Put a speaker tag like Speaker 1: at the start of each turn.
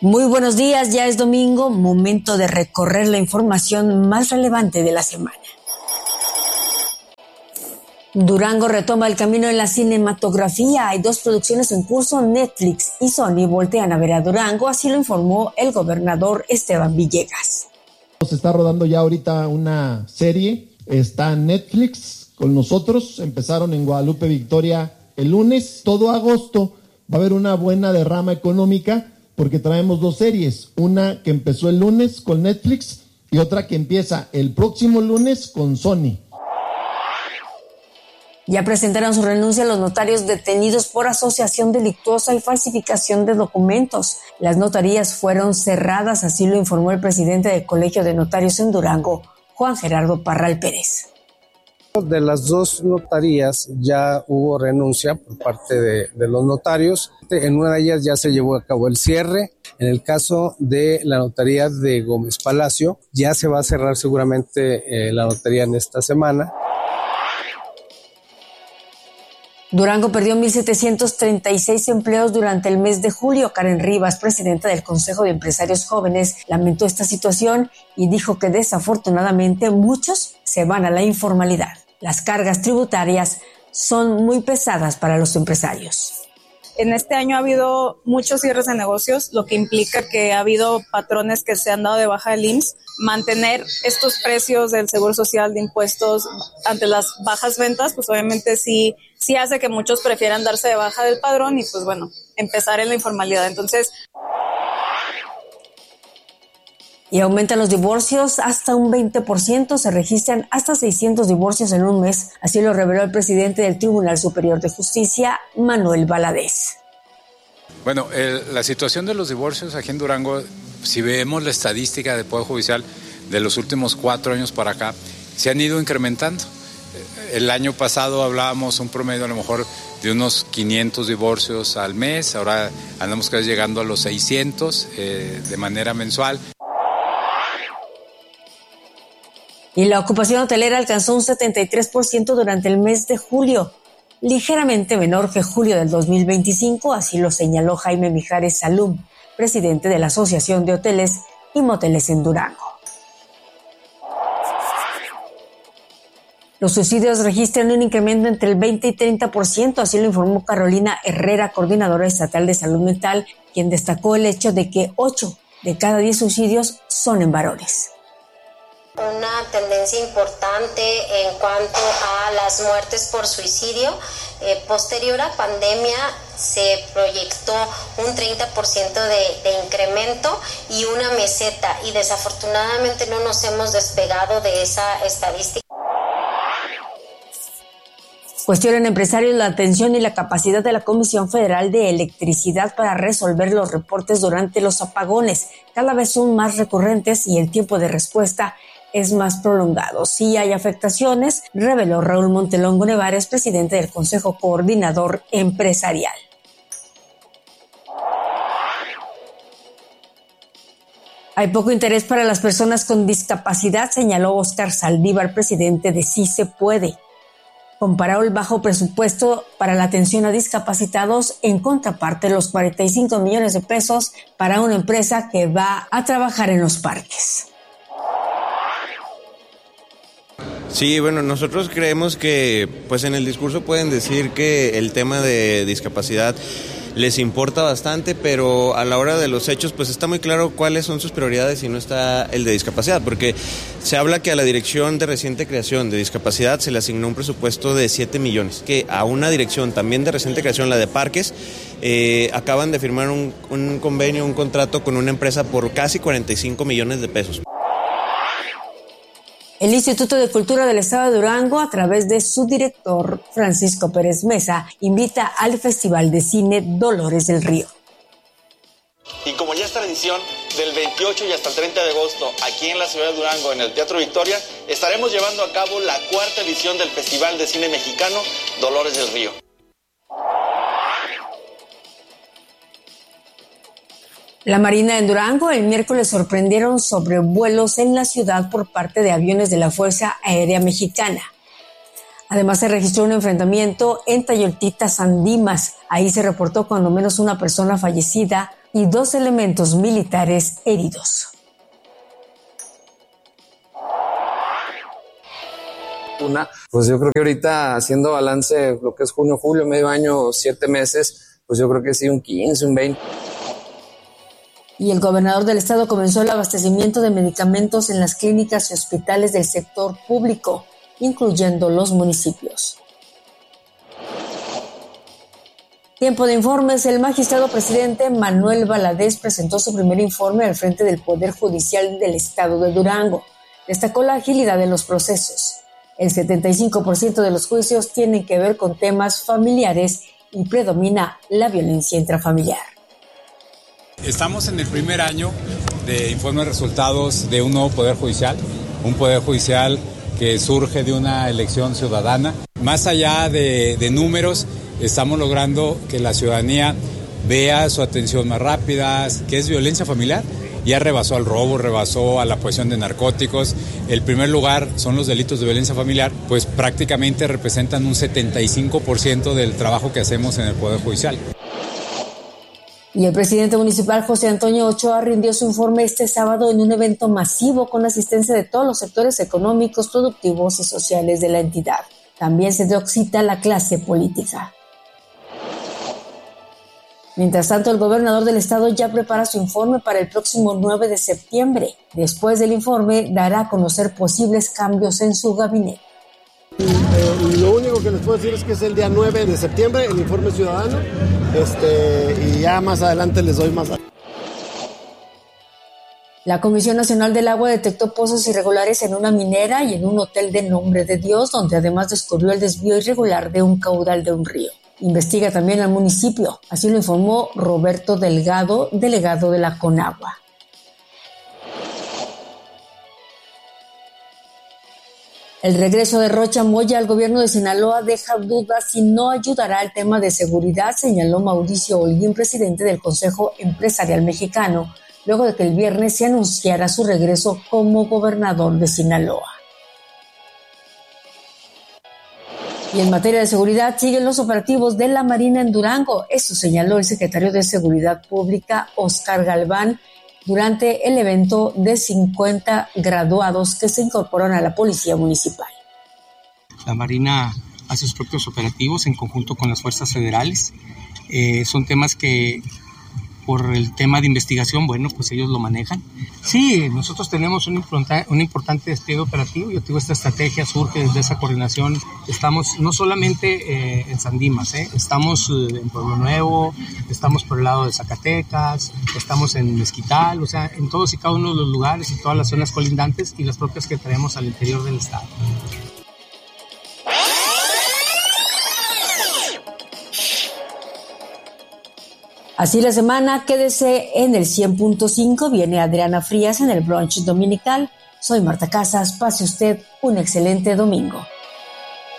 Speaker 1: Muy buenos días, ya es domingo, momento de recorrer la información más relevante de la semana. Durango retoma el camino en la cinematografía. Hay 2 producciones en curso. Netflix y Sony voltean a ver a Durango, así lo informó el gobernador Esteban Villegas.
Speaker 2: Se está rodando ya ahorita una serie, está en Netflix con nosotros, empezaron en Guadalupe Victoria el lunes, todo agosto va a haber una buena derrama económica porque traemos 2 series, una que empezó el lunes con Netflix y otra que empieza el próximo lunes con Sony.
Speaker 1: Ya presentaron su renuncia los notarios detenidos por asociación delictuosa y falsificación de documentos. Las notarías fueron cerradas, así lo informó el presidente del Colegio de Notarios en Durango, Juan Gerardo Parral Pérez.
Speaker 3: De las 2 notarías ya hubo renuncia por parte de los notarios. En una de ellas ya se llevó a cabo el cierre. En el caso de la notaría de Gómez Palacio, ya se va a cerrar seguramente la notaría en esta semana.
Speaker 1: Durango perdió 1,736 empleos durante el mes de julio. Karen Rivas, presidenta del Consejo de Empresarios Jóvenes, lamentó esta situación y dijo que desafortunadamente muchos se van a la informalidad. Las cargas tributarias son muy pesadas para los empresarios.
Speaker 4: En este año ha habido muchos cierres de negocios, lo que implica que ha habido patrones que se han dado de baja del IMSS. Mantener estos precios del Seguro Social, de impuestos ante las bajas ventas, pues obviamente sí hace que muchos prefieran darse de baja del padrón y pues bueno, empezar en la informalidad. Entonces,
Speaker 1: y aumentan los divorcios hasta un 20%, se registran hasta 600 divorcios en un mes, así lo reveló el presidente del Tribunal Superior de Justicia, Manuel Valadez.
Speaker 5: Bueno, la situación de los divorcios aquí en Durango, si vemos la estadística del Poder Judicial de los últimos 4 años para acá, se han ido incrementando. El año pasado hablábamos un promedio a lo mejor de unos 500 divorcios al mes, ahora andamos casi llegando a los 600 de manera mensual.
Speaker 1: Y la ocupación hotelera alcanzó un 73% durante el mes de julio, ligeramente menor que julio del 2025, así lo señaló Jaime Mijares Salum, presidente de la Asociación de Hoteles y Moteles en Durango. Los suicidios registran un incremento entre el 20 y 30%, así lo informó Carolina Herrera, coordinadora estatal de salud mental, quien destacó el hecho de que 8 de cada 10 suicidios son en varones.
Speaker 6: Una tendencia importante en cuanto a las muertes por suicidio. Posterior a pandemia se proyectó un 30% de incremento y una meseta, y desafortunadamente no nos hemos despegado de esa estadística.
Speaker 1: Cuestionan empresarios la atención y la capacidad de la Comisión Federal de Electricidad para resolver los reportes durante los apagones. Cada vez son más recurrentes y el tiempo de respuesta es más prolongado. Sí hay afectaciones, reveló Raúl Montelongo Nevares, presidente del Consejo Coordinador Empresarial. Hay poco interés para las personas con discapacidad, señaló Óscar Saldívar, presidente de Sí Se Puede. Comparó el bajo presupuesto para la atención a discapacitados en contraparte los 45 millones de pesos para una empresa que va a trabajar en los parques.
Speaker 7: Sí, bueno, nosotros creemos que pues en el discurso pueden decir que el tema de discapacidad les importa bastante, pero a la hora de los hechos pues está muy claro cuáles son sus prioridades y no está el de discapacidad, porque se habla que a la Dirección de Reciente Creación de Discapacidad se le asignó un presupuesto de 7 millones, que a una dirección también de Reciente Creación, la de Parques, acaban de firmar un convenio, un contrato con una empresa por casi 45 millones de pesos.
Speaker 1: El Instituto de Cultura del Estado de Durango, a través de su director Francisco Pérez Mesa, invita al Festival de Cine Dolores del Río.
Speaker 8: Y como ya es tradición, del 28 y hasta el 30 de agosto, aquí en la ciudad de Durango, en el Teatro Victoria, estaremos llevando a cabo la 4ª edición del Festival de Cine Mexicano Dolores del Río.
Speaker 1: La Marina en Durango el miércoles sorprendieron sobrevuelos en la ciudad por parte de aviones de la Fuerza Aérea Mexicana. Además se registró un enfrentamiento en Tayoltita, San Dimas. Ahí se reportó cuando menos una persona fallecida y 2 elementos militares heridos.
Speaker 9: Pues yo creo que ahorita haciendo balance lo que es junio, julio, medio año, 7 meses, pues yo creo que sí, un 15, un 20.
Speaker 1: Y el gobernador del estado comenzó el abastecimiento de medicamentos en las clínicas y hospitales del sector público, incluyendo los municipios. Tiempo de informes. El magistrado presidente Manuel Valadez presentó su primer informe al frente del Poder Judicial del estado de Durango. Destacó la agilidad de los procesos. El 75% de los juicios tienen que ver con temas familiares y predomina la violencia intrafamiliar.
Speaker 5: Estamos en el primer año de informe de resultados de un nuevo Poder Judicial, un Poder Judicial que surge de una elección ciudadana. Más allá de números, estamos logrando que la ciudadanía vea su atención más rápida, que es violencia familiar. Ya rebasó al robo, rebasó a la posesión de narcóticos. El primer lugar son los delitos de violencia familiar, pues prácticamente representan un 75% del trabajo que hacemos en el Poder Judicial.
Speaker 1: Y el presidente municipal José Antonio Ochoa rindió su informe este sábado en un evento masivo con asistencia de todos los sectores económicos, productivos y sociales de la entidad. También se dio cita a la clase política. Mientras tanto, el gobernador del estado ya prepara su informe para el próximo 9 de septiembre. Después del informe, dará a conocer posibles cambios en su gabinete.
Speaker 10: Lo único que les puedo decir es que es el día 9 de septiembre, el informe ciudadano, y ya más adelante les doy más.
Speaker 1: La Comisión Nacional del Agua detectó pozos irregulares en una minera y en un hotel de Nombre de Dios, donde además descubrió el desvío irregular de un caudal de un río. Investiga también al municipio, así lo informó Roberto Delgado, delegado de la Conagua. El regreso de Rocha Moya al gobierno de Sinaloa deja dudas si no ayudará al tema de seguridad, señaló Mauricio Holguín, presidente del Consejo Empresarial Mexicano, luego de que el viernes se anunciara su regreso como gobernador de Sinaloa. Y en materia de seguridad siguen los operativos de la Marina en Durango. Esto señaló el secretario de Seguridad Pública, Óscar Galván, durante el evento de 50 graduados que se incorporan a la Policía Municipal.
Speaker 11: La Marina hace sus propios operativos en conjunto con las fuerzas federales. Son temas que, por el tema de investigación, bueno, pues ellos lo manejan. Sí, nosotros tenemos un importante despliegue operativo. Yo digo, esta estrategia surge desde esa coordinación. Estamos no solamente en San Dimas, estamos en Pueblo Nuevo, estamos por el lado de Zacatecas, estamos en Mezquital, o sea, en todos y cada uno de los lugares y todas las zonas colindantes y las propias que traemos al interior del estado.
Speaker 1: Así la semana, quédese en el 100.5, viene Adriana Frías en el brunch dominical. Soy Marta Casas, pase usted un excelente domingo.